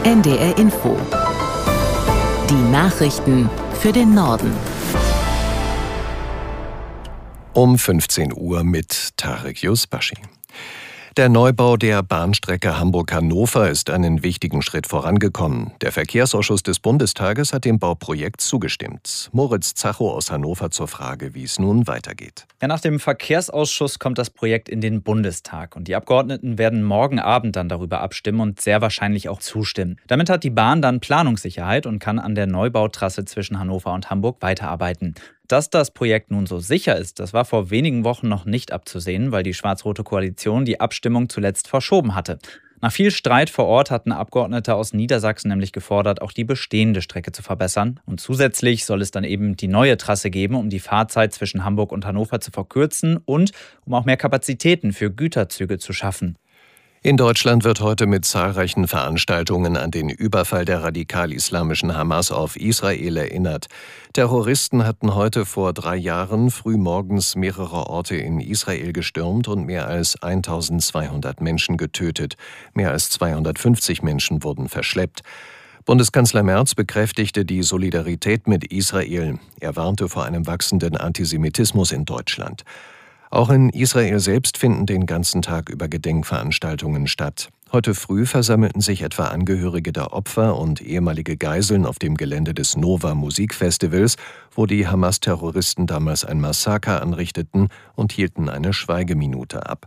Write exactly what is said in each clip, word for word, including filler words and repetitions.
N D R Info. Die Nachrichten für den Norden. Um fünfzehn Uhr mit Tarek Yusbashi. Der Neubau der Bahnstrecke Hamburg-Hannover ist einen wichtigen Schritt vorangekommen. Der Verkehrsausschuss des Bundestages hat dem Bauprojekt zugestimmt. Moritz Zacho aus Hannover zur Frage, wie es nun weitergeht. Ja, nach dem Verkehrsausschuss kommt das Projekt in den Bundestag. Und die Abgeordneten werden morgen Abend dann darüber abstimmen und sehr wahrscheinlich auch zustimmen. Damit hat die Bahn dann Planungssicherheit und kann an der Neubautrasse zwischen Hannover und Hamburg weiterarbeiten. Dass das Projekt nun so sicher ist, das war vor wenigen Wochen noch nicht abzusehen, weil die schwarz-rote Koalition die Abstimmung zuletzt verschoben hatte. Nach viel Streit vor Ort hatten Abgeordnete aus Niedersachsen nämlich gefordert, auch die bestehende Strecke zu verbessern. Und zusätzlich soll es dann eben die neue Trasse geben, um die Fahrzeit zwischen Hamburg und Hannover zu verkürzen und um auch mehr Kapazitäten für Güterzüge zu schaffen. In Deutschland wird heute mit zahlreichen Veranstaltungen an den Überfall der radikal-islamischen Hamas auf Israel erinnert. Terroristen hatten heute vor drei Jahren frühmorgens mehrere Orte in Israel gestürmt und mehr als eintausendzweihundert Menschen getötet. Mehr als zweihundertfünfzig Menschen wurden verschleppt. Bundeskanzler Merz bekräftigte die Solidarität mit Israel. Er warnte vor einem wachsenden Antisemitismus in Deutschland. Auch in Israel selbst finden den ganzen Tag über Gedenkveranstaltungen statt. Heute früh versammelten sich etwa Angehörige der Opfer und ehemalige Geiseln auf dem Gelände des Nova Musikfestivals, wo die Hamas-Terroristen damals ein Massaker anrichteten und hielten eine Schweigeminute ab.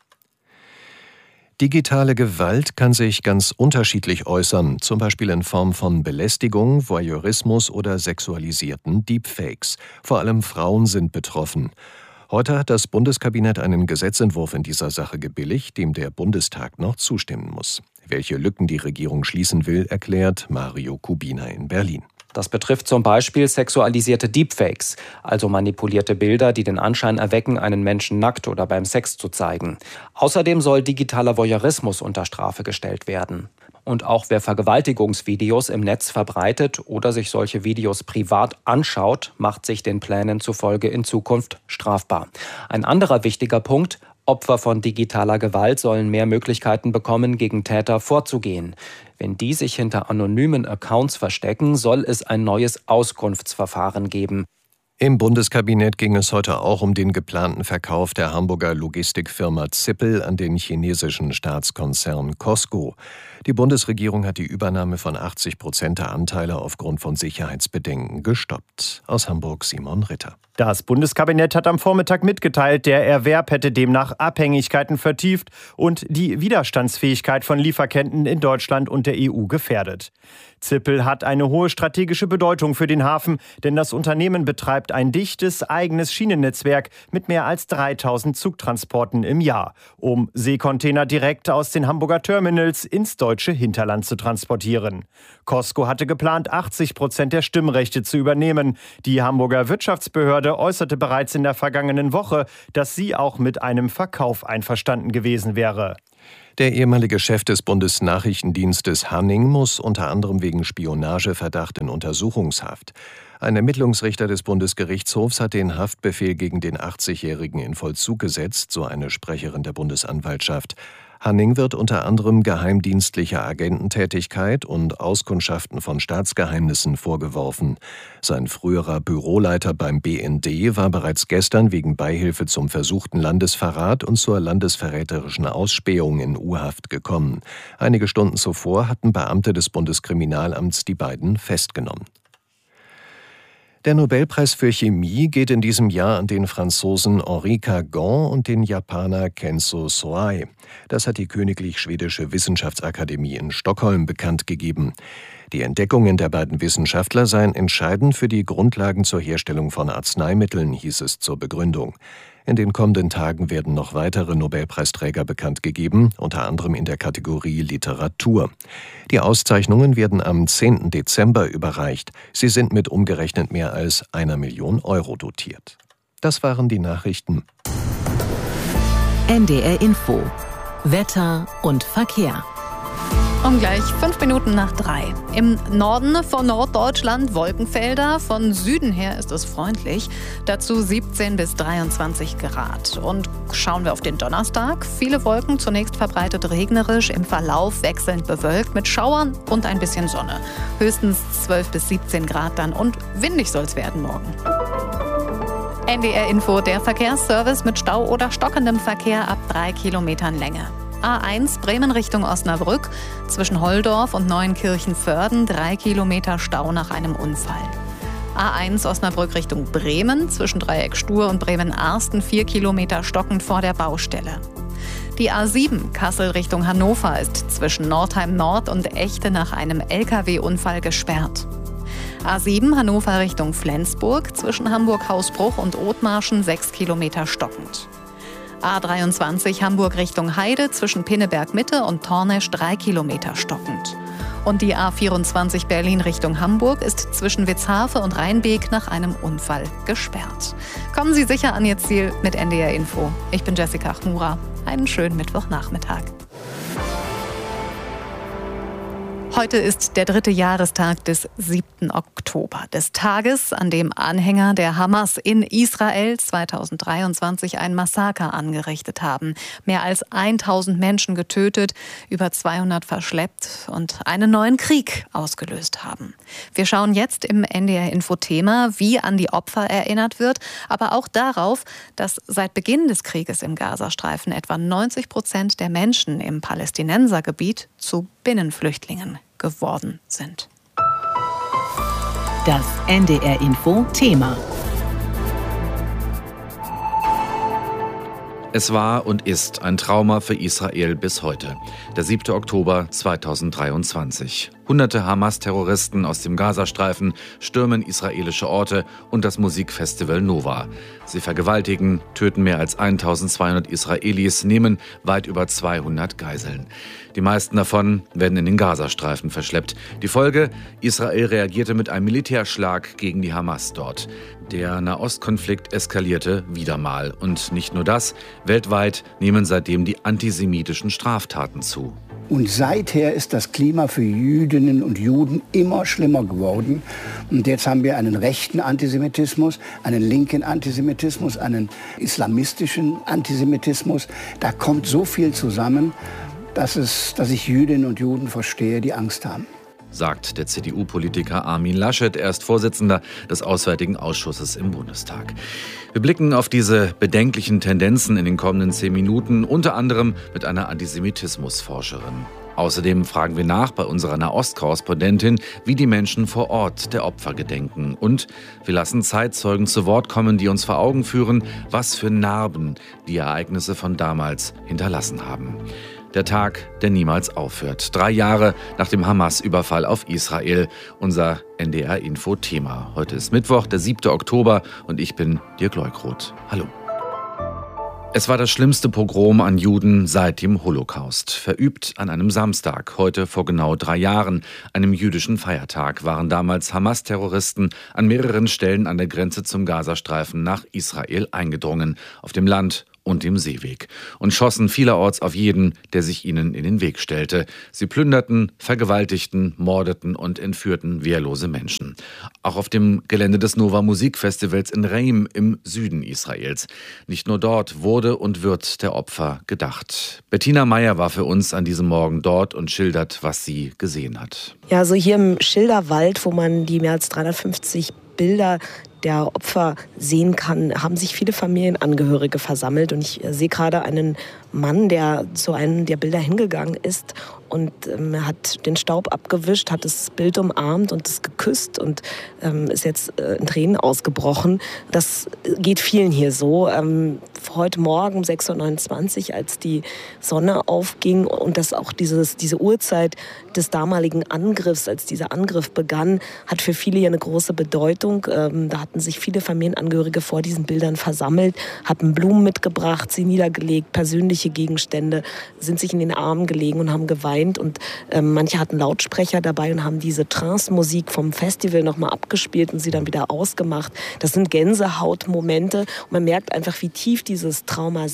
Digitale Gewalt kann sich ganz unterschiedlich äußern, zum Beispiel in Form von Belästigung, Voyeurismus oder sexualisierten Deepfakes. Vor allem Frauen sind betroffen. Heute hat das Bundeskabinett einen Gesetzentwurf in dieser Sache gebilligt, dem der Bundestag noch zustimmen muss. Welche Lücken die Regierung schließen will, erklärt Mario Kubina in Berlin. Das betrifft zum Beispiel sexualisierte Deepfakes, also manipulierte Bilder, die den Anschein erwecken, einen Menschen nackt oder beim Sex zu zeigen. Außerdem soll digitaler Voyeurismus unter Strafe gestellt werden. Und auch wer Vergewaltigungsvideos im Netz verbreitet oder sich solche Videos privat anschaut, macht sich den Plänen zufolge in Zukunft strafbar. Ein anderer wichtiger Punkt: Opfer von digitaler Gewalt sollen mehr Möglichkeiten bekommen, gegen Täter vorzugehen. Wenn die sich hinter anonymen Accounts verstecken, soll es ein neues Auskunftsverfahren geben. Im Bundeskabinett ging es heute auch um den geplanten Verkauf der Hamburger Logistikfirma Zippel an den chinesischen Staatskonzern Cosco. Die Bundesregierung hat die Übernahme von achtzig Prozent der Anteile aufgrund von Sicherheitsbedenken gestoppt. Aus Hamburg Simon Ritter. Das Bundeskabinett hat am Vormittag mitgeteilt, der Erwerb hätte demnach Abhängigkeiten vertieft und die Widerstandsfähigkeit von Lieferketten in Deutschland und der E U gefährdet. Zippel hat eine hohe strategische Bedeutung für den Hafen, denn das Unternehmen betreibt ein dichtes eigenes Schienennetzwerk mit mehr als dreitausend Zugtransporten im Jahr, um Seekontainer direkt aus den Hamburger Terminals ins deutsche Hinterland zu transportieren. Cosco hatte geplant, achtzig Prozent der Stimmrechte zu übernehmen. Die Hamburger Wirtschaftsbehörde äußerte bereits in der vergangenen Woche, dass sie auch mit einem Verkauf einverstanden gewesen wäre. Der ehemalige Chef des Bundesnachrichtendienstes Hanning muss unter anderem wegen Spionageverdacht in Untersuchungshaft. Ein Ermittlungsrichter des Bundesgerichtshofs hat den Haftbefehl gegen den achtzigjährigen in Vollzug gesetzt, so eine Sprecherin der Bundesanwaltschaft. Hanning wird unter anderem geheimdienstlicher Agententätigkeit und Auskundschaften von Staatsgeheimnissen vorgeworfen. Sein früherer Büroleiter beim B N D war bereits gestern wegen Beihilfe zum versuchten Landesverrat und zur landesverräterischen Ausspähung in U-Haft gekommen. Einige Stunden zuvor hatten Beamte des Bundeskriminalamts die beiden festgenommen. Der Nobelpreis für Chemie geht in diesem Jahr an den Franzosen Henri Cargan und den Japaner Kenzo Soai. Das hat die Königlich Schwedische Wissenschaftsakademie in Stockholm bekannt gegeben. Die Entdeckungen der beiden Wissenschaftler seien entscheidend für die Grundlagen zur Herstellung von Arzneimitteln, hieß es zur Begründung. In den kommenden Tagen werden noch weitere Nobelpreisträger bekannt gegeben, unter anderem in der Kategorie Literatur. Die Auszeichnungen werden am zehnten Dezember überreicht. Sie sind mit umgerechnet mehr als einer Million Euro dotiert. Das waren die Nachrichten. N D R Info. Wetter und Verkehr. Um gleich fünf Minuten nach drei. Im Norden von Norddeutschland Wolkenfelder, von Süden her ist es freundlich. Dazu siebzehn bis dreiundzwanzig Grad. Und schauen wir auf den Donnerstag. Viele Wolken, zunächst verbreitet regnerisch, im Verlauf wechselnd bewölkt mit Schauern und ein bisschen Sonne. Höchstens zwölf bis siebzehn Grad dann und windig soll es werden morgen. N D R Info, der Verkehrsservice mit Stau oder stockendem Verkehr ab drei Kilometern Länge. A eins Bremen Richtung Osnabrück, zwischen Holdorf und Neuenkirchen-Vörden, drei Kilometer Stau nach einem Unfall. A eins Osnabrück Richtung Bremen, zwischen Dreieck Stur und Bremen-Arsten, vier Kilometer stockend vor der Baustelle. Die A sieben Kassel Richtung Hannover ist zwischen Nordheim Nord und Echte nach einem L K W-Unfall gesperrt. A sieben Hannover Richtung Flensburg, zwischen Hamburg-Hausbruch und Othmarschen, sechs Kilometer stockend. A dreiundzwanzig Hamburg Richtung Heide, zwischen Pinneberg Mitte und Tornesch, drei Kilometer stockend. Und die A vierundzwanzig Berlin Richtung Hamburg ist zwischen Witzhafe und Rheinbeek nach einem Unfall gesperrt. Kommen Sie sicher an Ihr Ziel mit N D R Info. Ich bin Jessica Chmura. Einen schönen Mittwochnachmittag. Heute ist der dritte Jahrestag des siebten Oktober, des Tages, an dem Anhänger der Hamas in Israel zweitausenddreiundzwanzig ein Massaker angerichtet haben. Mehr als tausend Menschen getötet, über zweihundert verschleppt und einen neuen Krieg ausgelöst haben. Wir schauen jetzt im N D R-Info-Thema, wie an die Opfer erinnert wird, aber auch darauf, dass seit Beginn des Krieges im Gazastreifen etwa neunzig Prozent der Menschen im Palästinensergebiet zu Binnenflüchtlingen geworden sind. Das N D R-Info-Thema. Es war und ist ein Trauma für Israel bis heute. Der siebte Oktober zweitausenddreiundzwanzig. Hunderte Hamas-Terroristen aus dem Gazastreifen stürmen israelische Orte und das Musikfestival Nova. Sie vergewaltigen, töten mehr als eintausendzweihundert Israelis, nehmen weit über zweihundert Geiseln. Die meisten davon werden in den Gazastreifen verschleppt. Die Folge? Israel reagierte mit einem Militärschlag gegen die Hamas dort. Der Nahostkonflikt eskalierte wieder mal. Und nicht nur das, weltweit nehmen seitdem die antisemitischen Straftaten zu. Und seither ist das Klima für Jüdinnen und Juden immer schlimmer geworden. Und jetzt haben wir einen rechten Antisemitismus, einen linken Antisemitismus, einen islamistischen Antisemitismus. Da kommt so viel zusammen, dass, es, dass ich Jüdinnen und Juden verstehe, die Angst haben. Sagt der C D U-Politiker Armin Laschet. Er ist Vorsitzender des Auswärtigen Ausschusses im Bundestag. Wir blicken auf diese bedenklichen Tendenzen in den kommenden zehn Minuten, unter anderem mit einer Antisemitismusforscherin. Außerdem fragen wir nach bei unserer Nahost-Korrespondentin, wie die Menschen vor Ort der Opfer gedenken. Und wir lassen Zeitzeugen zu Wort kommen, die uns vor Augen führen, was für Narben die Ereignisse von damals hinterlassen haben. Der Tag, der niemals aufhört. Drei Jahre nach dem Hamas-Überfall auf Israel. Unser N D R-Info-Thema. Heute ist Mittwoch, der siebte Oktober und ich bin Dirk Leukroth. Hallo. Es war das schlimmste Pogrom an Juden seit dem Holocaust. Verübt an einem Samstag, heute vor genau drei Jahren, einem jüdischen Feiertag, waren damals Hamas-Terroristen an mehreren Stellen an der Grenze zum Gazastreifen nach Israel eingedrungen, auf dem Land und dem Seeweg, und schossen vielerorts auf jeden, der sich ihnen in den Weg stellte. Sie plünderten, vergewaltigten, mordeten und entführten wehrlose Menschen. Auch auf dem Gelände des Nova Musikfestivals in Reim im Süden Israels. Nicht nur dort wurde und wird der Opfer gedacht. Bettina Meyer war für uns an diesem Morgen dort und schildert, was sie gesehen hat. Ja, so hier im Schilderwald, wo man die mehr als dreihundertfünfzig Bilder der Opfer sehen kann, haben sich viele Familienangehörige versammelt. Und ich sehe gerade einen Mann, der zu einem der Bilder hingegangen ist und ähm, hat den Staub abgewischt, hat das Bild umarmt und es geküsst und ähm, ist jetzt äh, in Tränen ausgebrochen. Das geht vielen hier so. Ähm, heute Morgen um sechs Uhr neunundzwanzig, als die Sonne aufging und das auch dieses, diese Uhrzeit des damaligen Angriffs, als dieser Angriff begann, hat für viele hier eine große Bedeutung. Ähm, da hatten sich viele Familienangehörige vor diesen Bildern versammelt, hatten Blumen mitgebracht, sie niedergelegt, persönliche Gegenstände, sind sich in den Armen gelegen und haben geweint. Und ähm, manche hatten Lautsprecher dabei und haben diese Trance-Musik vom Festival nochmal abgespielt und sie dann wieder ausgemacht. Das sind Gänsehautmomente und man merkt einfach, wie tief dieses Trauma sitzt.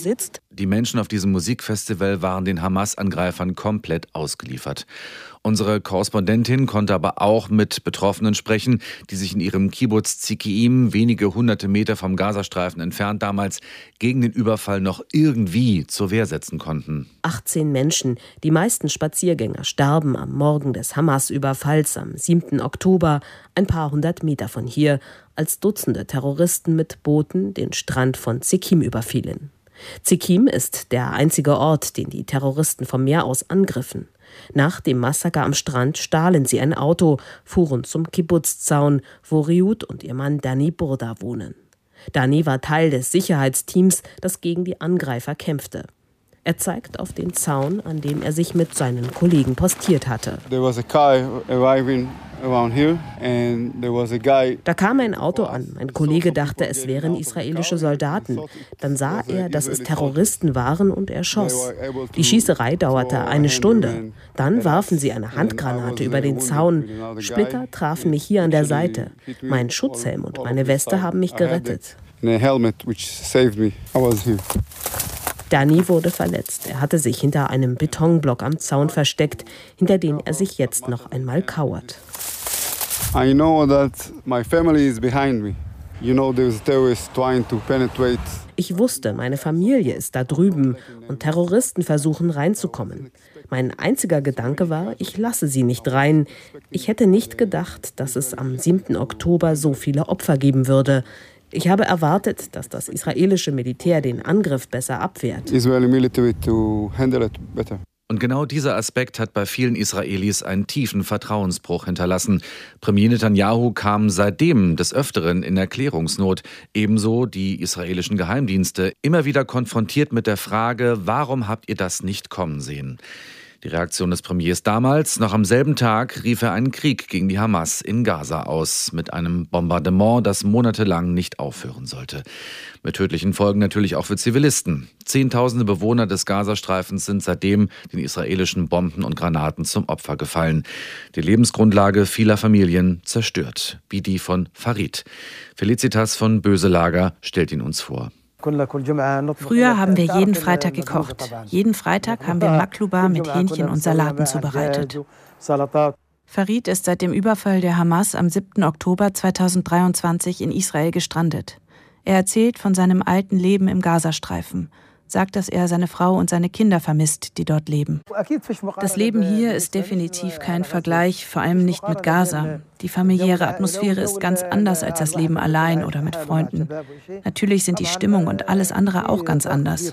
Die Menschen auf diesem Musikfestival waren den Hamas-Angreifern komplett ausgeliefert. Unsere Korrespondentin konnte aber auch mit Betroffenen sprechen, die sich in ihrem Kibbuz Zikiim, wenige hunderte Meter vom Gazastreifen entfernt, damals gegen den Überfall noch irgendwie zur Wehr setzen konnten. achtzehn Menschen, die meisten Spaziergänger, starben am Morgen des Hamas-Überfalls am siebten Oktober, ein paar hundert Meter von hier, als Dutzende Terroristen mit Booten den Strand von Zikiim überfielen. Zikiim ist der einzige Ort, den die Terroristen vom Meer aus angriffen. Nach dem Massaker am Strand stahlen sie ein Auto, fuhren zum Kibbuz-Zaun, wo Riut und ihr Mann Dani Burda wohnen. Dani war Teil des Sicherheitsteams, das gegen die Angreifer kämpfte. Er zeigt auf den Zaun, an dem er sich mit seinen Kollegen postiert hatte. Da kam ein Auto an. Mein Kollege dachte, es wären israelische Soldaten. Dann sah er, dass es Terroristen waren, und er schoss. Die Schießerei dauerte eine Stunde. Dann warfen sie eine Handgranate über den Zaun. Splitter trafen mich hier an der Seite. Mein Schutzhelm und meine Weste haben mich gerettet. Dani wurde verletzt. Er hatte sich hinter einem Betonblock am Zaun versteckt, hinter dem er sich jetzt noch einmal kauert. I know that my family is behind me. You know, there's terrorists trying to penetrate. Ich wusste, meine Familie ist da drüben und Terroristen versuchen reinzukommen. Mein einziger Gedanke war, ich lasse sie nicht rein. Ich hätte nicht gedacht, dass es am siebten Oktober so viele Opfer geben würde. Ich habe erwartet, dass das israelische Militär den Angriff besser abwehrt. Israeli military to handle it better. Und genau dieser Aspekt hat bei vielen Israelis einen tiefen Vertrauensbruch hinterlassen. Premier Netanyahu kam seitdem des Öfteren in Erklärungsnot. Ebenso die israelischen Geheimdienste, immer wieder konfrontiert mit der Frage, warum habt ihr das nicht kommen sehen? Die Reaktion des Premiers damals, noch am selben Tag rief er einen Krieg gegen die Hamas in Gaza aus, mit einem Bombardement, das monatelang nicht aufhören sollte. Mit tödlichen Folgen natürlich auch für Zivilisten. Zehntausende Bewohner des Gazastreifens sind seitdem den israelischen Bomben und Granaten zum Opfer gefallen. Die Lebensgrundlage vieler Familien zerstört, wie die von Farid. Felicitas von Böselager stellt ihn uns vor. Früher haben wir jeden Freitag gekocht. Jeden Freitag haben wir Makluba mit Hähnchen und Salaten zubereitet. Farid ist seit dem Überfall der Hamas am siebten Oktober zweitausenddreiundzwanzig in Israel gestrandet. Er erzählt von seinem alten Leben im Gazastreifen, sagt, dass er seine Frau und seine Kinder vermisst, die dort leben. Das Leben hier ist definitiv kein Vergleich, vor allem nicht mit Gaza. Die familiäre Atmosphäre ist ganz anders als das Leben allein oder mit Freunden. Natürlich sind die Stimmung und alles andere auch ganz anders.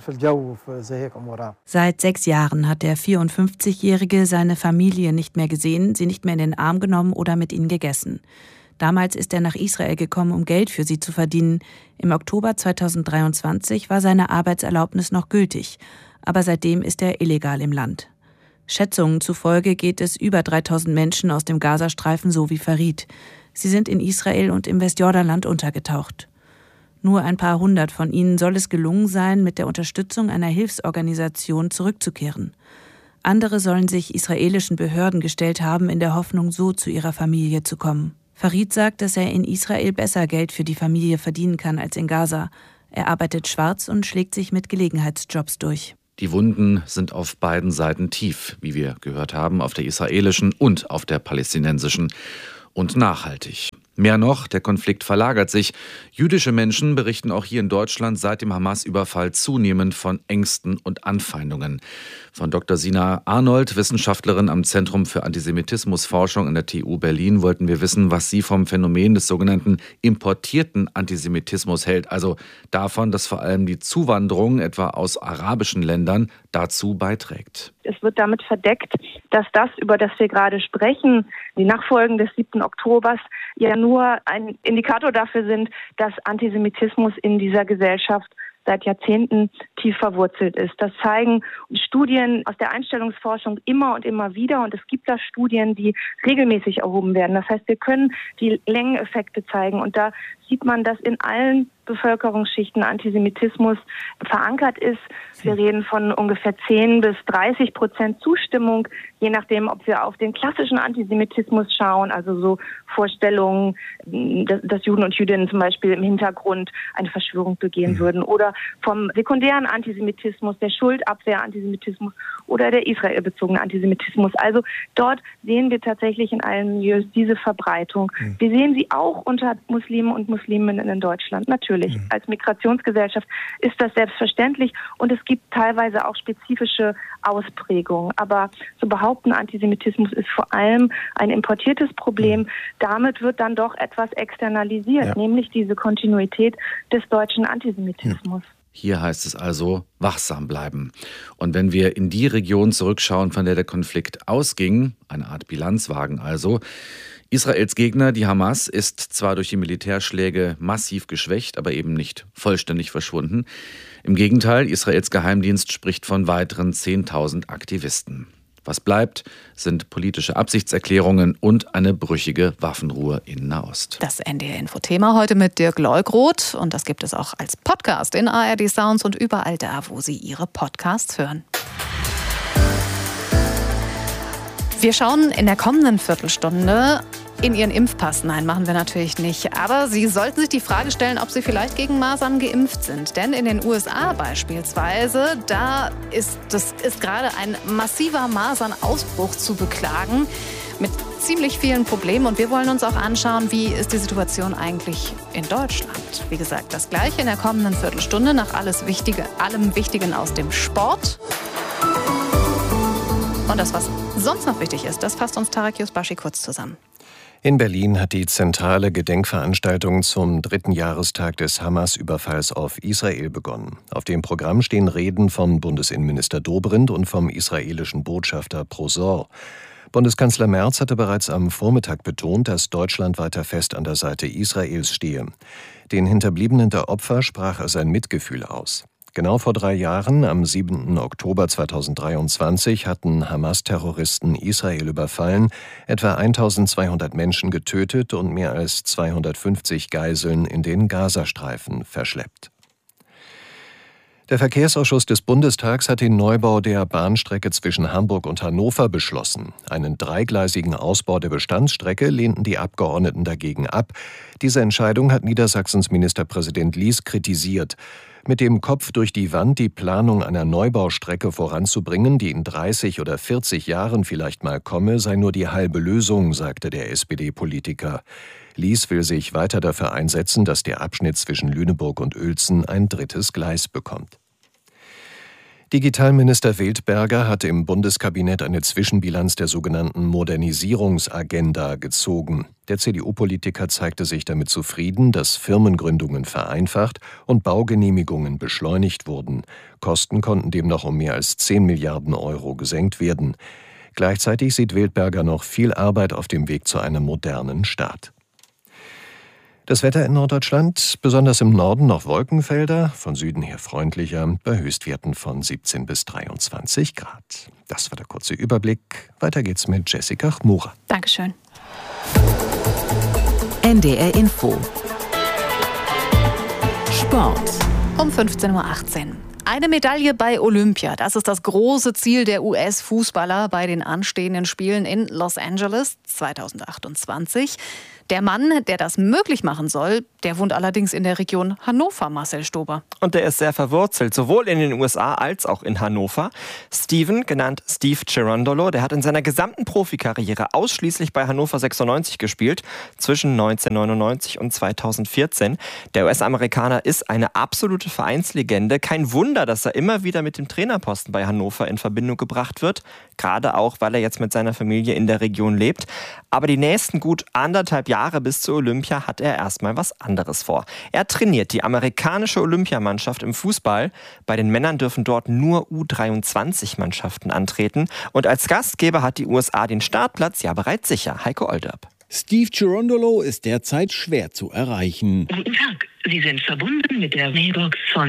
Seit sechs Jahren hat der vierundfünfzigjährige seine Familie nicht mehr gesehen, sie nicht mehr in den Arm genommen oder mit ihnen gegessen. Damals ist er nach Israel gekommen, um Geld für sie zu verdienen. Im Oktober zweitausenddreiundzwanzig war seine Arbeitserlaubnis noch gültig, aber seitdem ist er illegal im Land. Schätzungen zufolge geht es über dreitausend Menschen aus dem Gazastreifen so wie Farid. Sie sind in Israel und im Westjordanland untergetaucht. Nur ein paar hundert von ihnen soll es gelungen sein, mit der Unterstützung einer Hilfsorganisation zurückzukehren. Andere sollen sich israelischen Behörden gestellt haben, in der Hoffnung, so zu ihrer Familie zu kommen. Farid sagt, dass er in Israel besser Geld für die Familie verdienen kann als in Gaza. Er arbeitet schwarz und schlägt sich mit Gelegenheitsjobs durch. Die Wunden sind auf beiden Seiten tief, wie wir gehört haben, auf der israelischen und auf der palästinensischen, und nachhaltig. Mehr noch, der Konflikt verlagert sich. Jüdische Menschen berichten auch hier in Deutschland seit dem Hamas-Überfall zunehmend von Ängsten und Anfeindungen. Von Doktor Sina Arnold, Wissenschaftlerin am Zentrum für Antisemitismusforschung an der T U Berlin, wollten wir wissen, was sie vom Phänomen des sogenannten importierten Antisemitismus hält. Also davon, dass vor allem die Zuwanderung, etwa aus arabischen Ländern, dazu beiträgt. Es wird damit verdeckt, dass das, über das wir gerade sprechen, die Nachfolgen des siebten Oktobers, ja nur ein Indikator dafür sind, dass Antisemitismus in dieser Gesellschaft seit Jahrzehnten tief verwurzelt ist. Das zeigen Studien aus der Einstellungsforschung immer und immer wieder. Und es gibt da Studien, die regelmäßig erhoben werden. Das heißt, wir können die Längeneffekte zeigen. Und da sieht man, dass in allen Bevölkerungsschichten Antisemitismus verankert ist. Wir reden von ungefähr zehn bis dreißig Prozent Zustimmung, je nachdem, ob wir auf den klassischen Antisemitismus schauen, also so Vorstellungen, dass Juden und Jüdinnen zum Beispiel im Hintergrund eine Verschwörung begehen mhm. würden, oder vom sekundären Antisemitismus, der Schuldabwehr-Antisemitismus oder der israelbezogene Antisemitismus. Also dort sehen wir tatsächlich in allen Milieus diese Verbreitung. Mhm. Wir sehen sie auch unter Muslimen und Musliminnen in Deutschland, natürlich. Mhm. Als Migrationsgesellschaft ist das selbstverständlich und es gibt teilweise auch spezifische Ausprägungen. Aber zu behaupten, Antisemitismus ist vor allem ein importiertes Problem, mhm. damit wird dann doch etwas externalisiert, ja. nämlich diese Kontinuität des deutschen Antisemitismus. Mhm. Hier heißt es also, wachsam bleiben. Und wenn wir in die Region zurückschauen, von der der Konflikt ausging, eine Art Bilanzwagen also, Israels Gegner, die Hamas, ist zwar durch die Militärschläge massiv geschwächt, aber eben nicht vollständig verschwunden. Im Gegenteil, Israels Geheimdienst spricht von weiteren zehntausend Aktivisten. Was bleibt, sind politische Absichtserklärungen und eine brüchige Waffenruhe in Nahost. Das N D R-Info-Thema heute mit Dirk Leugroth. Und das gibt es auch als Podcast in A R D Sounds und überall da, wo Sie Ihre Podcasts hören. Wir schauen in der kommenden Viertelstunde in Ihren Impfpass. Nein, machen wir natürlich nicht. Aber Sie sollten sich die Frage stellen, ob Sie vielleicht gegen Masern geimpft sind. Denn in den U S A beispielsweise, da ist, das ist gerade ein massiver Masernausbruch zu beklagen mit ziemlich vielen Problemen. Und wir wollen uns auch anschauen, wie ist die Situation eigentlich in Deutschland. Wie gesagt, das Gleiche in der kommenden Viertelstunde nach alles Wichtige, allem Wichtigen aus dem Sport. Und das, was sonst noch wichtig ist, das fasst uns Tarek Yusbashi kurz zusammen. In Berlin hat die zentrale Gedenkveranstaltung zum dritten Jahrestag des Hamas-Überfalls auf Israel begonnen. Auf dem Programm stehen Reden von Bundesinnenminister Dobrindt und vom israelischen Botschafter Prosor. Bundeskanzler Merz hatte bereits am Vormittag betont, dass Deutschland weiter fest an der Seite Israels stehe. Den Hinterbliebenen der Opfer sprach er sein Mitgefühl aus. Genau vor drei Jahren, am siebten Oktober zweitausenddreiundzwanzig, hatten Hamas-Terroristen Israel überfallen, etwa eintausendzweihundert Menschen getötet und mehr als zweihundertfünfzig Geiseln in den Gazastreifen verschleppt. Der Verkehrsausschuss des Bundestags hat den Neubau der Bahnstrecke zwischen Hamburg und Hannover beschlossen. Einen dreigleisigen Ausbau der Bestandsstrecke lehnten die Abgeordneten dagegen ab. Diese Entscheidung hat Niedersachsens Ministerpräsident Lies kritisiert. Mit dem Kopf durch die Wand die Planung einer Neubaustrecke voranzubringen, die in dreißig oder vierzig Jahren vielleicht mal komme, sei nur die halbe Lösung, sagte der S P D-Politiker. Lies will sich weiter dafür einsetzen, dass der Abschnitt zwischen Lüneburg und Uelzen ein drittes Gleis bekommt. Digitalminister Wildberger hat im Bundeskabinett eine Zwischenbilanz der sogenannten Modernisierungsagenda gezogen. Der C D U-Politiker zeigte sich damit zufrieden, dass Firmengründungen vereinfacht und Baugenehmigungen beschleunigt wurden. Kosten konnten demnach um mehr als zehn Milliarden Euro gesenkt werden. Gleichzeitig sieht Wildberger noch viel Arbeit auf dem Weg zu einem modernen Staat. Das Wetter in Norddeutschland, besonders im Norden noch Wolkenfelder, von Süden her freundlicher, bei Höchstwerten von siebzehn bis dreiundzwanzig Grad. Das war der kurze Überblick. Weiter geht's mit Jessica Chmura. Dankeschön. N D R Info. Sport. Um fünfzehn Uhr achtzehn. Eine Medaille bei Olympia, das ist das große Ziel der U S-Fußballer bei den anstehenden Spielen in Los Angeles zweitausendachtundzwanzig. Der Mann, der das möglich machen soll, der wohnt allerdings in der Region Hannover, Marcel Stober. Und der ist sehr verwurzelt, sowohl in den U S A als auch in Hannover. Steven, genannt Steve Cherundolo, der hat in seiner gesamten Profikarriere ausschließlich bei Hannover sechsundneunzig gespielt, zwischen neunzehnhundertneunundneunzig und zweitausendvierzehn. Der U S-Amerikaner ist eine absolute Vereinslegende. Kein Wunder, dass er immer wieder mit dem Trainerposten bei Hannover in Verbindung gebracht wird. Gerade auch, weil er jetzt mit seiner Familie in der Region lebt. Aber die nächsten gut anderthalb Jahre bis zur Olympia hat er erstmal was anderes vor. Er trainiert die amerikanische Olympiamannschaft im Fußball. Bei den Männern dürfen dort nur U dreiundzwanzig-Mannschaften antreten. Und als Gastgeber hat die U S A den Startplatz ja bereits sicher. Heiko Olderb. Steve Cherundolo ist derzeit schwer zu erreichen. Guten Tag, Sie sind verbunden mit der Mailbox von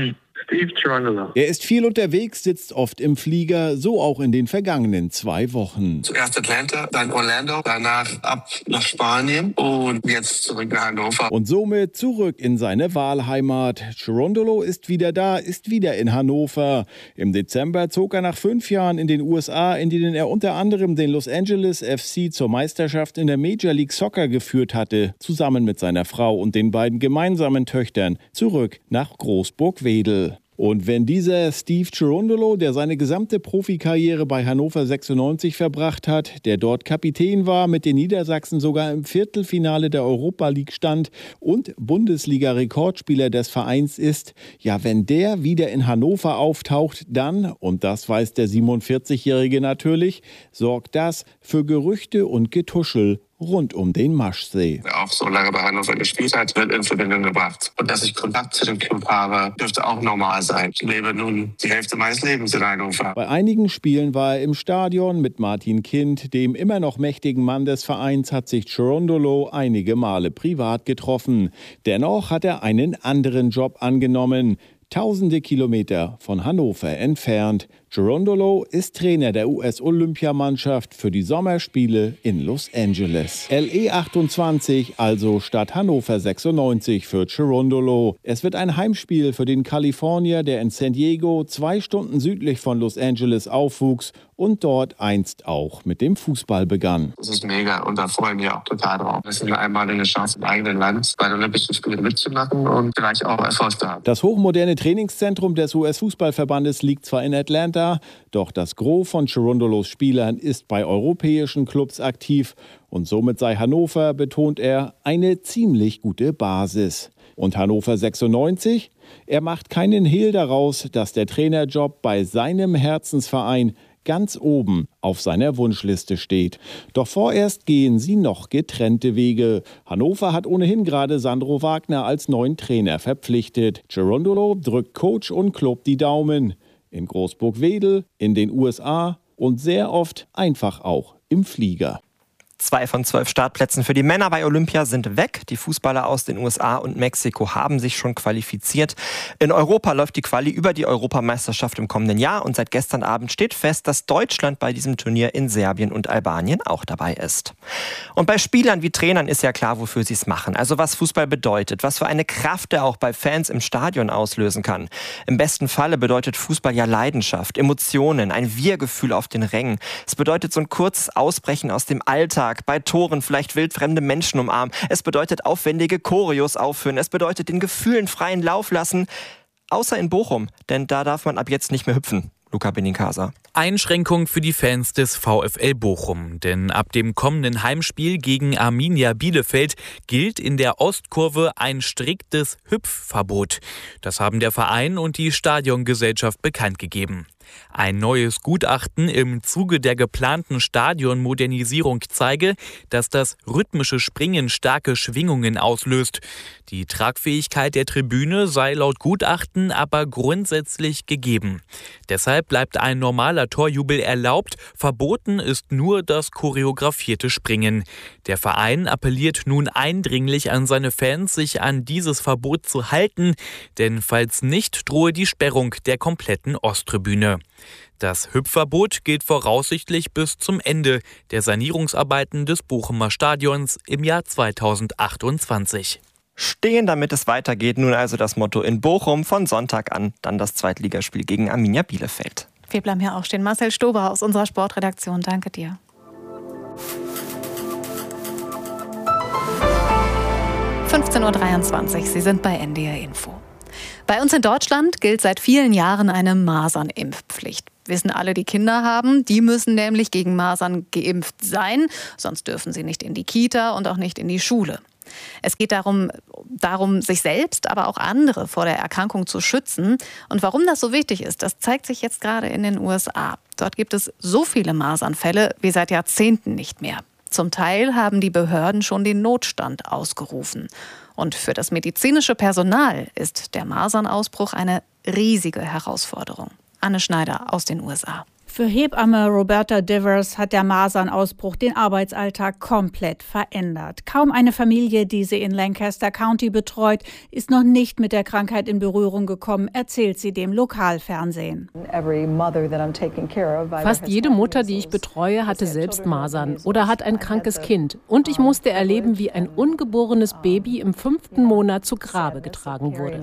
Steve Cherundolo. Er ist viel unterwegs, sitzt oft im Flieger, so auch in den vergangenen zwei Wochen. Zuerst Atlanta, dann Orlando, danach ab nach Spanien und jetzt zurück nach Hannover. Und somit zurück in seine Wahlheimat. Cherundolo ist wieder da, ist wieder in Hannover. Im Dezember zog er nach fünf Jahren in den U S A, in denen er unter anderem den Los Angeles F C zur Meisterschaft in der Major League Soccer geführt hatte, zusammen mit seiner Frau und den beiden gemeinsamen Töchtern, zurück nach Großburg-Wedel. Und wenn dieser Steve Cherundolo, der seine gesamte Profikarriere bei Hannover sechsundneunzig verbracht hat, der dort Kapitän war, mit den Niedersachsen sogar im Viertelfinale der Europa League stand und Bundesliga-Rekordspieler des Vereins ist, ja, wenn der wieder in Hannover auftaucht, dann, und das weiß der siebenundvierzigjährige natürlich, sorgt das für Gerüchte und Getuschel rund um den Maschsee. Wer auch so lange bei Hannover gespielt hat, wird in Verbindung gebracht. Und dass ich Kontakt zu dem Club habe, dürfte auch normal sein. Ich lebe nun die Hälfte meines Lebens in Hannover. Bei einigen Spielen war er im Stadion mit Martin Kind, dem immer noch mächtigen Mann des Vereins, hat sich Cherundolo einige Male privat getroffen. Dennoch hat er einen anderen Job angenommen. Tausende Kilometer von Hannover entfernt. Cherundolo ist Trainer der U S-Olympiamannschaft für die Sommerspiele in Los Angeles. L E achtundzwanzig, also statt Hannover sechsundneunzig für Cherundolo. Es wird ein Heimspiel für den Kalifornier, der in San Diego, zwei Stunden südlich von Los Angeles, aufwuchs und dort einst auch mit dem Fußball begann. Das ist mega und da freuen wir auch total drauf. Das ist eine einmalige Chance im eigenen Land bei den Olympischen Spielen mitzumachen und vielleicht auch Erfolg zu haben. Das hochmoderne Trainingszentrum des U S-Fußballverbandes liegt zwar in Atlanta, doch das Gros von Cherundolos Spielern ist bei europäischen Clubs aktiv und somit sei Hannover, betont er, eine ziemlich gute Basis. Und Hannover sechsundneunzig? Er macht keinen Hehl daraus, dass der Trainerjob bei seinem Herzensverein ganz oben auf seiner Wunschliste steht. Doch vorerst gehen sie noch getrennte Wege. Hannover hat ohnehin gerade Sandro Wagner als neuen Trainer verpflichtet. Cherundolo drückt Coach und Club die Daumen. In Großburg-Wedel, in den U S A und sehr oft einfach auch im Flieger. Zwei von zwölf Startplätzen für die Männer bei Olympia sind weg. Die Fußballer aus den U S A und Mexiko haben sich schon qualifiziert. In Europa läuft die Quali über die Europameisterschaft im kommenden Jahr. Und seit gestern Abend steht fest, dass Deutschland bei diesem Turnier in Serbien und Albanien auch dabei ist. Und bei Spielern wie Trainern ist ja klar, wofür sie es machen. Also was Fußball bedeutet, was für eine Kraft er auch bei Fans im Stadion auslösen kann. Im besten Falle bedeutet Fußball ja Leidenschaft, Emotionen, ein Wir-Gefühl auf den Rängen. Es bedeutet so ein kurzes Ausbrechen aus dem Alltag. Bei Toren vielleicht wildfremde Menschen umarmen. Es bedeutet aufwendige Choreos aufführen. Es bedeutet den Gefühlen freien Lauf lassen. Außer in Bochum, denn da darf man ab jetzt nicht mehr hüpfen. Luca Benincasa. Einschränkung für die Fans des VfL Bochum. Denn ab dem kommenden Heimspiel gegen Arminia Bielefeld gilt in der Ostkurve ein striktes Hüpfverbot. Das haben der Verein und die Stadiongesellschaft bekannt gegeben. Ein neues Gutachten im Zuge der geplanten Stadionmodernisierung zeige, dass das rhythmische Springen starke Schwingungen auslöst. Die Tragfähigkeit der Tribüne sei laut Gutachten aber grundsätzlich gegeben. Deshalb bleibt ein normaler Torjubel erlaubt, verboten ist nur das choreografierte Springen. Der Verein appelliert nun eindringlich an seine Fans, sich an dieses Verbot zu halten, denn falls nicht, drohe die Sperrung der kompletten Osttribüne. Das Hüpfverbot gilt voraussichtlich bis zum Ende der Sanierungsarbeiten des Bochumer Stadions im Jahr zweitausendachtundzwanzig. Stehen, damit es weitergeht, nun also das Motto in Bochum, von Sonntag an dann das Zweitligaspiel gegen Arminia Bielefeld. Wir bleiben hier auch stehen. Marcel Stober aus unserer Sportredaktion, danke dir. fünfzehn Uhr dreiundzwanzig, Sie sind bei N D R Info. Bei uns in Deutschland gilt seit vielen Jahren eine Masernimpfpflicht. Wissen alle, die Kinder haben, die müssen nämlich gegen Masern geimpft sein, sonst dürfen sie nicht in die Kita und auch nicht in die Schule. Es geht darum, darum, sich selbst, aber auch andere vor der Erkrankung zu schützen. Und warum das so wichtig ist, das zeigt sich jetzt gerade in den U S A. Dort gibt es so viele Masernfälle wie seit Jahrzehnten nicht mehr. Zum Teil haben die Behörden schon den Notstand ausgerufen. Und für das medizinische Personal ist der Masernausbruch eine riesige Herausforderung. Anne Schneider aus den U S A. Für Hebamme Roberta Divers hat der Masernausbruch den Arbeitsalltag komplett verändert. Kaum eine Familie, die sie in Lancaster County betreut, ist noch nicht mit der Krankheit in Berührung gekommen, erzählt sie dem Lokalfernsehen. Fast jede Mutter, die ich betreue, hatte selbst Masern oder hat ein krankes Kind. Und ich musste erleben, wie ein ungeborenes Baby im fünften Monat zu Grabe getragen wurde.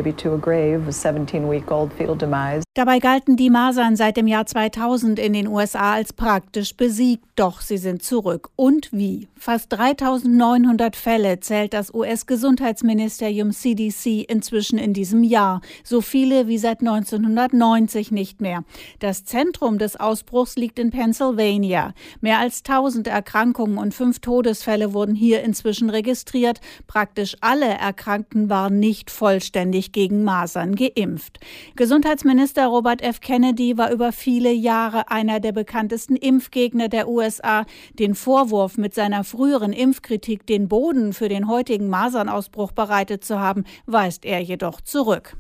Dabei galten die Masern seit dem Jahr zweitausend in den U S A als praktisch besiegt, doch sie sind zurück. Und wie? Fast dreitausendneunhundert Fälle zählt das U S-Gesundheitsministerium C D C inzwischen in diesem Jahr. So viele wie seit neunzehnhundertneunzig nicht mehr. Das Zentrum des Ausbruchs liegt in Pennsylvania. Mehr als tausend Erkrankungen und fünf Todesfälle wurden hier inzwischen registriert. Praktisch alle Erkrankten waren nicht vollständig gegen Masern geimpft. Gesundheitsminister Robert F. Kennedy war über viele Jahre einer der bekanntesten Impfgegner der U S A. Den Vorwurf, mit seiner früheren Impfkritik den Boden für den heutigen Masernausbruch bereitet zu haben, weist er jedoch zurück.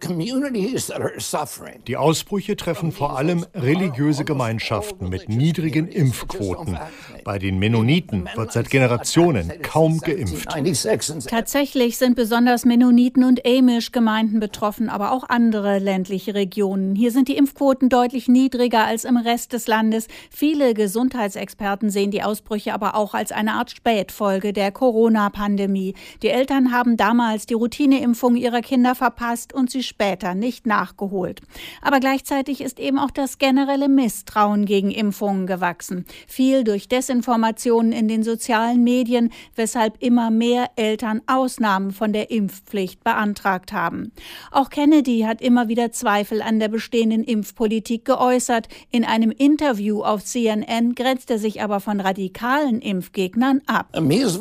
Die Ausbrüche treffen vor allem religiöse Gemeinschaften mit niedrigen Impfquoten. Bei den Mennoniten wird seit Generationen kaum geimpft. Tatsächlich sind besonders Mennoniten und Amish-Gemeinden betroffen, aber auch andere ländliche Regionen. Hier sind die Impfquoten deutlich niedriger als im Rest des Landes. Viele Gesundheitsexperten sehen die Ausbrüche aber auch als eine Art Spätfolge der Corona-Pandemie. Die Eltern haben damals die Routineimpfung ihrer Kinder verpasst und und sie später nicht nachgeholt. Aber gleichzeitig ist eben auch das generelle Misstrauen gegen Impfungen gewachsen. Viel durch Desinformationen in den sozialen Medien, weshalb immer mehr Eltern Ausnahmen von der Impfpflicht beantragt haben. Auch Kennedy hat immer wieder Zweifel an der bestehenden Impfpolitik geäußert. In einem Interview auf C N N grenzt er sich aber von radikalen Impfgegnern ab.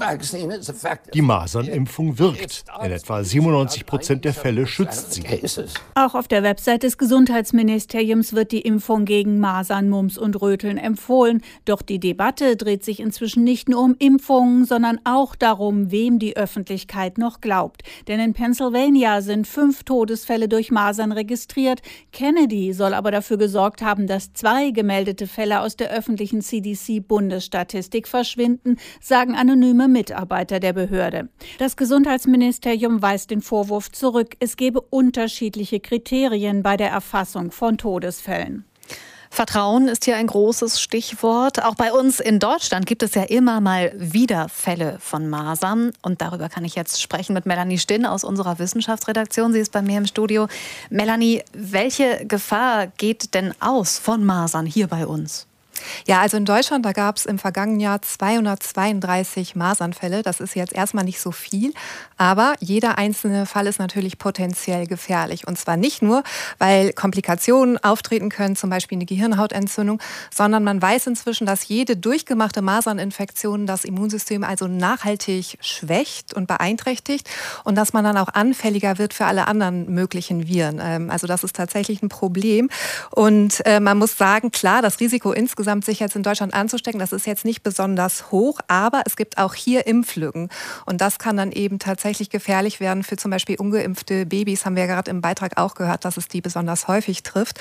Die Masernimpfung wirkt. In etwa siebenundneunzig Prozent der Fälle schützt sie. Auch auf der Website des Gesundheitsministeriums wird die Impfung gegen Masern, Mumps und Röteln empfohlen. Doch die Debatte dreht sich inzwischen nicht nur um Impfungen, sondern auch darum, wem die Öffentlichkeit noch glaubt. Denn in Pennsylvania sind fünf Todesfälle durch Masern registriert. Kennedy soll aber dafür gesorgt haben, dass zwei gemeldete Fälle aus der öffentlichen C D C-Bundesstatistik verschwinden, sagen anonyme Mitarbeiter der Behörde. Das Gesundheitsministerium weist den Vorwurf zurück, es gebe unterschiedliche Kriterien bei der Erfassung von Todesfällen. Vertrauen ist hier ein großes Stichwort. Auch bei uns in Deutschland gibt es ja immer mal wieder Fälle von Masern. Und darüber kann ich jetzt sprechen mit Melanie Stinn aus unserer Wissenschaftsredaktion. Sie ist bei mir im Studio. Melanie, welche Gefahr geht denn aus von Masern hier bei uns? Ja, also in Deutschland, da gab es im vergangenen Jahr zweihundertzweiunddreißig Masernfälle. Das ist jetzt erstmal nicht so viel, aber jeder einzelne Fall ist natürlich potenziell gefährlich. Und zwar nicht nur, weil Komplikationen auftreten können, zum Beispiel eine Gehirnhautentzündung, sondern man weiß inzwischen, dass jede durchgemachte Maserninfektion das Immunsystem also nachhaltig schwächt und beeinträchtigt und dass man dann auch anfälliger wird für alle anderen möglichen Viren. Also das ist tatsächlich ein Problem. Und man muss sagen, klar, das Risiko insgesamt sich jetzt in Deutschland anzustecken, das ist jetzt nicht besonders hoch, aber es gibt auch hier Impflücken. Und das kann dann eben tatsächlich gefährlich werden für zum Beispiel ungeimpfte Babys, haben wir ja gerade im Beitrag auch gehört, dass es die besonders häufig trifft.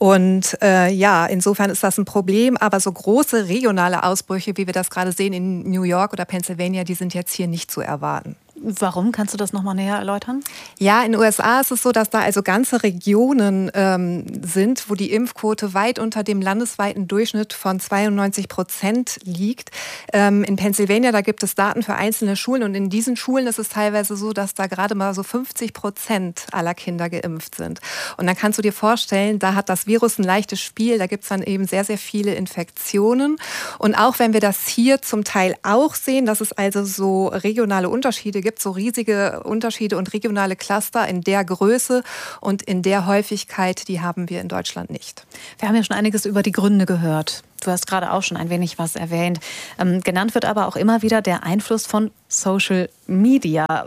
Und äh, ja, insofern ist das ein Problem, aber so große regionale Ausbrüche, wie wir das gerade sehen in New York oder Pennsylvania, die sind jetzt hier nicht zu erwarten. Warum? Kannst du das nochmal näher erläutern? Ja, in den U S A ist es so, dass da also ganze Regionen ähm, sind, wo die Impfquote weit unter dem landesweiten Durchschnitt von zweiundneunzig Prozent liegt. Ähm, in Pennsylvania, da gibt es Daten für einzelne Schulen und in diesen Schulen ist es teilweise so, dass da gerade mal so fünfzig Prozent aller Kinder geimpft sind. Und dann kannst du dir vorstellen, da hat das Virus ein leichtes Spiel, da gibt es dann eben sehr, sehr viele Infektionen. Und auch wenn wir das hier zum Teil auch sehen, dass es also so regionale Unterschiede gibt, gibt so riesige Unterschiede und regionale Cluster in der Größe und in der Häufigkeit, die haben wir in Deutschland nicht. Wir haben ja schon einiges über die Gründe gehört. Du hast gerade auch schon ein wenig was erwähnt. Ähm, genannt wird aber auch immer wieder der Einfluss von Social Media.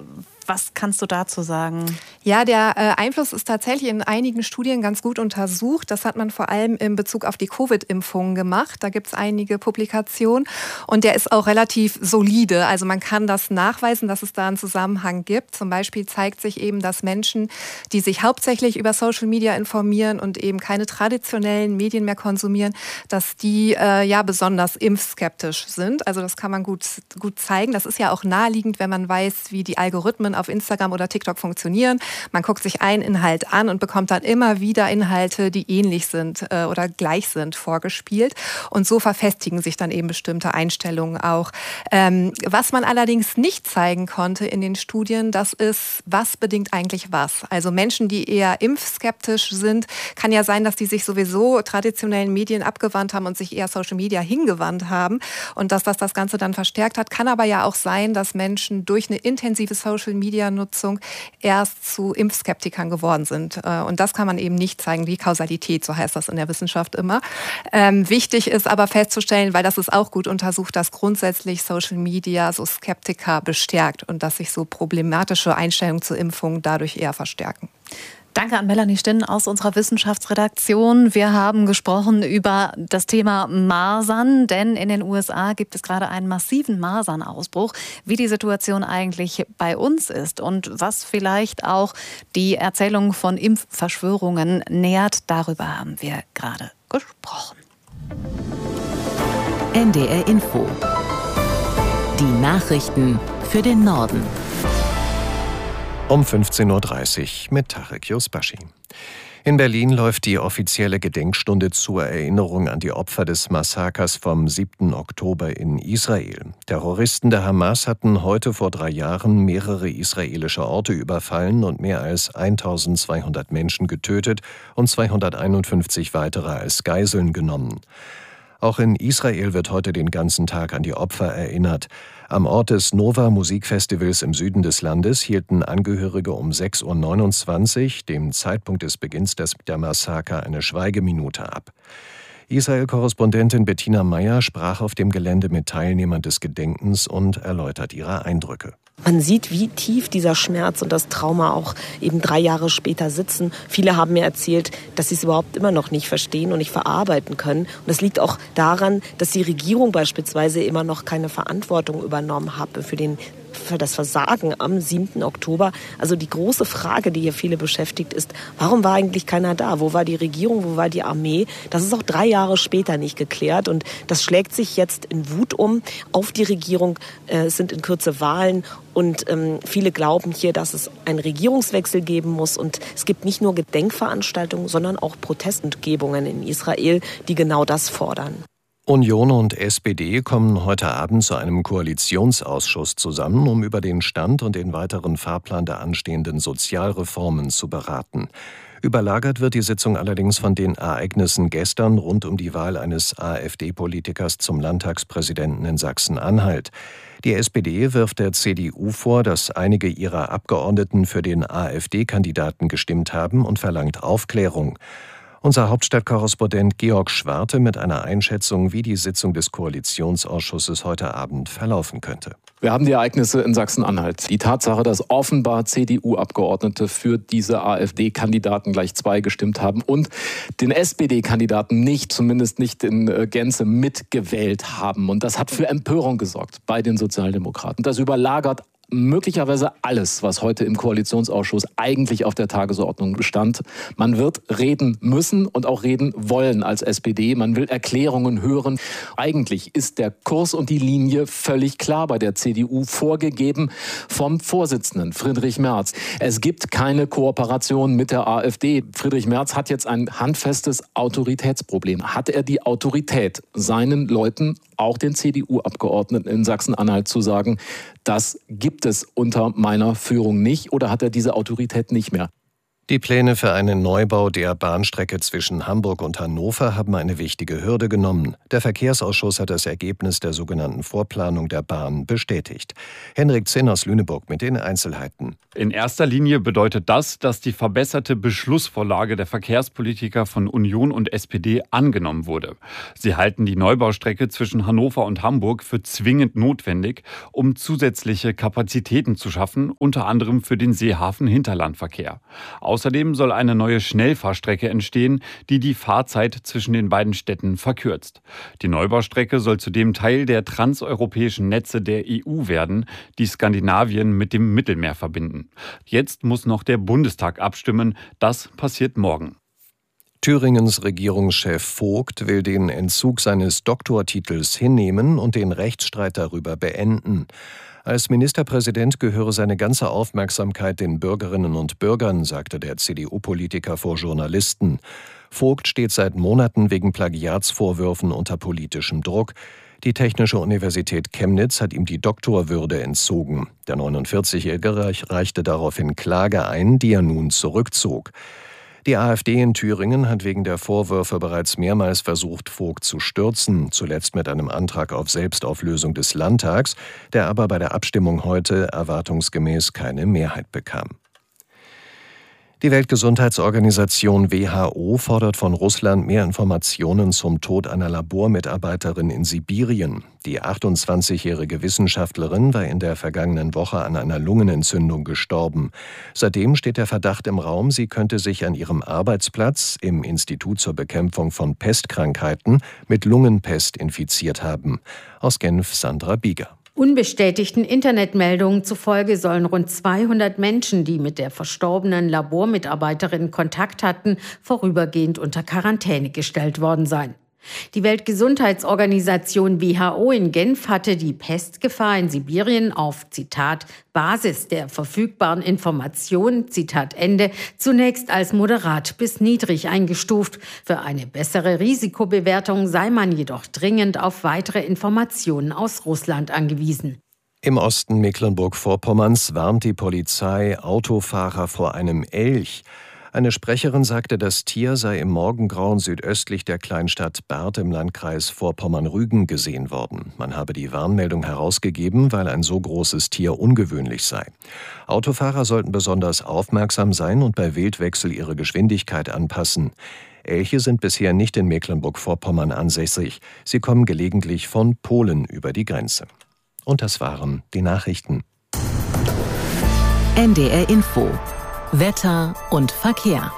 Was kannst du dazu sagen? Ja, der äh, Einfluss ist tatsächlich in einigen Studien ganz gut untersucht. Das hat man vor allem in Bezug auf die Covid-Impfungen gemacht. Da gibt es einige Publikationen und der ist auch relativ solide. Also man kann das nachweisen, dass es da einen Zusammenhang gibt. Zum Beispiel zeigt sich eben, dass Menschen, die sich hauptsächlich über Social Media informieren und eben keine traditionellen Medien mehr konsumieren, dass die äh, ja besonders impfskeptisch sind. Also das kann man gut, gut zeigen. Das ist ja auch naheliegend, wenn man weiß, wie die Algorithmen auf Instagram oder TikTok funktionieren. Man guckt sich einen Inhalt an und bekommt dann immer wieder Inhalte, die ähnlich sind äh, oder gleich sind, vorgespielt. Und so verfestigen sich dann eben bestimmte Einstellungen auch. Ähm, was man allerdings nicht zeigen konnte in den Studien, das ist, was bedingt eigentlich was. Also Menschen, die eher impfskeptisch sind, kann ja sein, dass die sich sowieso traditionellen Medien abgewandt haben und sich eher Social Media hingewandt haben und dass das das Ganze dann verstärkt hat. Kann aber ja auch sein, dass Menschen durch eine intensive Social-Media-Nutzung erst zu Impfskeptikern geworden sind. Und das kann man eben nicht zeigen, die Kausalität, so heißt das in der Wissenschaft immer. Ähm, wichtig ist aber festzustellen, weil das ist auch gut untersucht, dass grundsätzlich Social-Media so Skeptiker bestärkt und dass sich so problematische Einstellungen zur Impfung dadurch eher verstärken. Danke an Melanie Stinn aus unserer Wissenschaftsredaktion. Wir haben gesprochen über das Thema Masern, denn in den U S A gibt es gerade einen massiven Masernausbruch. Wie die Situation eigentlich bei uns ist und was vielleicht auch die Erzählung von Impfverschwörungen nährt, darüber haben wir gerade gesprochen. N D R Info. Die Nachrichten für den Norden. Um fünfzehn Uhr dreißig mit Tarek Yusbashi. In Berlin läuft die offizielle Gedenkstunde zur Erinnerung an die Opfer des Massakers vom siebten Oktober in Israel. Terroristen der Hamas hatten heute vor drei Jahren mehrere israelische Orte überfallen und mehr als eintausendzweihundert Menschen getötet und zweihunderteinundfünfzig weitere als Geiseln genommen. Auch in Israel wird heute den ganzen Tag an die Opfer erinnert. Am Ort des Nova-Musikfestivals im Süden des Landes hielten Angehörige um sechs Uhr neunundzwanzig, dem Zeitpunkt des Beginns der Massaker, eine Schweigeminute ab. Israel-Korrespondentin Bettina Meyer sprach auf dem Gelände mit Teilnehmern des Gedenkens und erläutert ihre Eindrücke. Man sieht, wie tief dieser Schmerz und das Trauma auch eben drei Jahre später sitzen. Viele haben mir erzählt, dass sie es überhaupt immer noch nicht verstehen und nicht verarbeiten können. Und das liegt auch daran, dass die Regierung beispielsweise immer noch keine Verantwortung übernommen hat für den für das Versagen am siebten Oktober. Also die große Frage, die hier viele beschäftigt, ist, warum war eigentlich keiner da? Wo war die Regierung? Wo war die Armee? Das ist auch drei Jahre später nicht geklärt. Und das schlägt sich jetzt in Wut um auf die Regierung. Es sind in Kürze Wahlen. Und ähm, viele glauben hier, dass es einen Regierungswechsel geben muss. Und es gibt nicht nur Gedenkveranstaltungen, sondern auch Protestkundgebungen in Israel, die genau das fordern. Union und S P D kommen heute Abend zu einem Koalitionsausschuss zusammen, um über den Stand und den weiteren Fahrplan der anstehenden Sozialreformen zu beraten. Überlagert wird die Sitzung allerdings von den Ereignissen gestern rund um die Wahl eines AfD-Politikers zum Landtagspräsidenten in Sachsen-Anhalt. Die S P D wirft der C D U vor, dass einige ihrer Abgeordneten für den AfD-Kandidaten gestimmt haben und verlangt Aufklärung. Unser Hauptstadtkorrespondent Georg Schwarte mit einer Einschätzung, wie die Sitzung des Koalitionsausschusses heute Abend verlaufen könnte. Wir haben die Ereignisse in Sachsen-Anhalt. Die Tatsache, dass offenbar C D U-Abgeordnete für diese AfD-Kandidaten gleich zwei gestimmt haben und den S P D-Kandidaten nicht, zumindest nicht in Gänze, mitgewählt haben. Und das hat für Empörung gesorgt bei den Sozialdemokraten. Das überlagert möglicherweise alles, was heute im Koalitionsausschuss eigentlich auf der Tagesordnung bestand. Man wird reden müssen und auch reden wollen als S P D. Man will Erklärungen hören. Eigentlich ist der Kurs und die Linie völlig klar bei der C D U, vorgegeben vom Vorsitzenden Friedrich Merz. Es gibt keine Kooperation mit der AfD. Friedrich Merz hat jetzt ein handfestes Autoritätsproblem. Hat er die Autorität, seinen Leuten, auch den C D U-Abgeordneten in Sachsen-Anhalt zu sagen, das gibt es unter meiner Führung nicht, oder hat er diese Autorität nicht mehr? Die Pläne für einen Neubau der Bahnstrecke zwischen Hamburg und Hannover haben eine wichtige Hürde genommen. Der Verkehrsausschuss hat das Ergebnis der sogenannten Vorplanung der Bahn bestätigt. Henrik Zinn aus Lüneburg mit den Einzelheiten. In erster Linie bedeutet das, dass die verbesserte Beschlussvorlage der Verkehrspolitiker von Union und S P D angenommen wurde. Sie halten die Neubaustrecke zwischen Hannover und Hamburg für zwingend notwendig, um zusätzliche Kapazitäten zu schaffen, unter anderem für den Seehafen-Hinterlandverkehr. Außerdem soll eine neue Schnellfahrstrecke entstehen, die die Fahrzeit zwischen den beiden Städten verkürzt. Die Neubaustrecke soll zudem Teil der transeuropäischen Netze der E U werden, die Skandinavien mit dem Mittelmeer verbinden. Jetzt muss noch der Bundestag abstimmen. Das passiert morgen. Thüringens Regierungschef Vogt will den Entzug seines Doktortitels hinnehmen und den Rechtsstreit darüber beenden. Als Ministerpräsident gehöre seine ganze Aufmerksamkeit den Bürgerinnen und Bürgern, sagte der C D U-Politiker vor Journalisten. Vogt steht seit Monaten wegen Plagiatsvorwürfen unter politischem Druck. Die Technische Universität Chemnitz hat ihm die Doktorwürde entzogen. Der neunundvierzigjährige reichte daraufhin Klage ein, die er nun zurückzog. Die AfD in Thüringen hat wegen der Vorwürfe bereits mehrmals versucht, Vogt zu stürzen, zuletzt mit einem Antrag auf Selbstauflösung des Landtags, der aber bei der Abstimmung heute erwartungsgemäß keine Mehrheit bekam. Die Weltgesundheitsorganisation W H O fordert von Russland mehr Informationen zum Tod einer Labormitarbeiterin in Sibirien. Die achtundzwanzigjährige Wissenschaftlerin war in der vergangenen Woche an einer Lungenentzündung gestorben. Seitdem steht der Verdacht im Raum, sie könnte sich an ihrem Arbeitsplatz im Institut zur Bekämpfung von Pestkrankheiten mit Lungenpest infiziert haben. Aus Genf Sandra Bieger. Unbestätigten Internetmeldungen zufolge sollen rund zweihundert Menschen, die mit der verstorbenen Labormitarbeiterin Kontakt hatten, vorübergehend unter Quarantäne gestellt worden sein. Die Weltgesundheitsorganisation W H O in Genf hatte die Pestgefahr in Sibirien auf, Zitat, Basis der verfügbaren Informationen, Zitat Ende, zunächst als moderat bis niedrig eingestuft. Für eine bessere Risikobewertung sei man jedoch dringend auf weitere Informationen aus Russland angewiesen. Im Osten Mecklenburg-Vorpommerns warnt die Polizei Autofahrer vor einem Elch. Eine Sprecherin sagte, das Tier sei im Morgengrauen südöstlich der Kleinstadt Barth im Landkreis Vorpommern-Rügen gesehen worden. Man habe die Warnmeldung herausgegeben, weil ein so großes Tier ungewöhnlich sei. Autofahrer sollten besonders aufmerksam sein und bei Wildwechsel ihre Geschwindigkeit anpassen. Elche sind bisher nicht in Mecklenburg-Vorpommern ansässig. Sie kommen gelegentlich von Polen über die Grenze. Und das waren die Nachrichten. N D R Info. Wetter und Verkehr.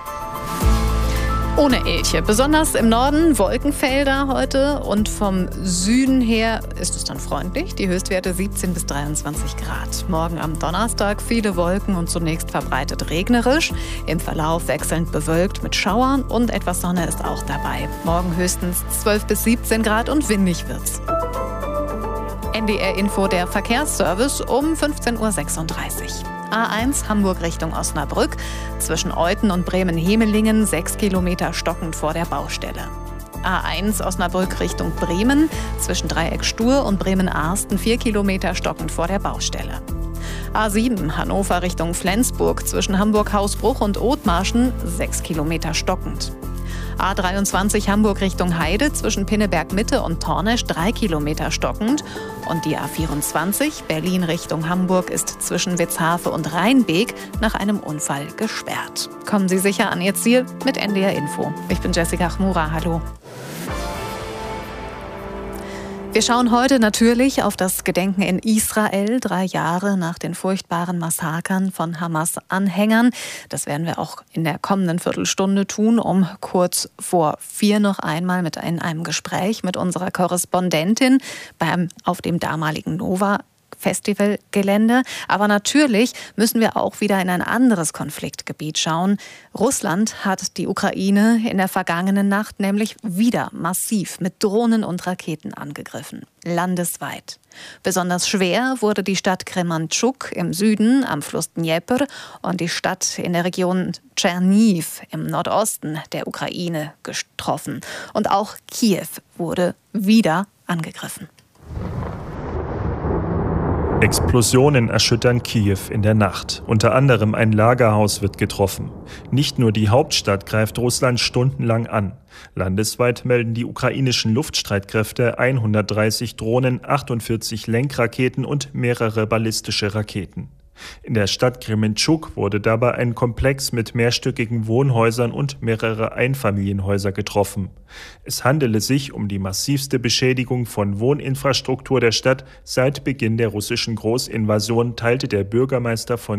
Ohne Elche. Besonders im Norden Wolkenfelder heute und vom Süden her ist es dann freundlich. Die Höchstwerte siebzehn bis dreiundzwanzig Grad. Morgen am Donnerstag viele Wolken und zunächst verbreitet regnerisch. Im Verlauf wechselnd bewölkt mit Schauern und etwas Sonne ist auch dabei. Morgen höchstens zwölf bis siebzehn Grad und windig wird's. N D R Info, der Verkehrsservice um fünfzehn Uhr sechsunddreißig. A eins Hamburg Richtung Osnabrück, zwischen Euthen und Bremen-Hemelingen sechs Kilometer stockend vor der Baustelle. A eins Osnabrück Richtung Bremen, zwischen Dreieck Stur und Bremen-Arsten vier Kilometer stockend vor der Baustelle. A sieben Hannover Richtung Flensburg, zwischen Hamburg-Hausbruch und Othmarschen sechs Kilometer stockend. A dreiundzwanzig Hamburg Richtung Heide, zwischen Pinneberg-Mitte und Tornesch drei Kilometer stockend. Und die A vierundzwanzig Berlin Richtung Hamburg ist zwischen Witzhafe und Rheinbeek nach einem Unfall gesperrt. Kommen Sie sicher an Ihr Ziel mit N D R Info. Ich bin Jessica Chmura, hallo. Wir schauen heute natürlich auf das Gedenken in Israel, drei Jahre nach den furchtbaren Massakern von Hamas-Anhängern. Das werden wir auch in der kommenden Viertelstunde tun, um kurz vor vier noch einmal mit in einem Gespräch mit unserer Korrespondentin beim, auf dem damaligen Nova Festivalgelände. Aber natürlich müssen wir auch wieder in ein anderes Konfliktgebiet schauen. Russland hat die Ukraine in der vergangenen Nacht nämlich wieder massiv mit Drohnen und Raketen angegriffen. Landesweit. Besonders schwer wurde die Stadt Krementschuk im Süden am Fluss Dnepr und die Stadt in der Region Tscherniw im Nordosten der Ukraine getroffen. Und auch Kiew wurde wieder angegriffen. Explosionen erschüttern Kiew in der Nacht. Unter anderem ein Lagerhaus wird getroffen. Nicht nur die Hauptstadt greift Russland stundenlang an. Landesweit melden die ukrainischen Luftstreitkräfte hundertdreißig Drohnen, achtundvierzig Lenkraketen und mehrere ballistische Raketen. In der Stadt Krementschuk wurde dabei ein Komplex mit mehrstöckigen Wohnhäusern und mehrere Einfamilienhäuser getroffen. Es handele sich um die massivste Beschädigung von Wohninfrastruktur der Stadt seit Beginn der russischen Großinvasion, teilte der Bürgermeister von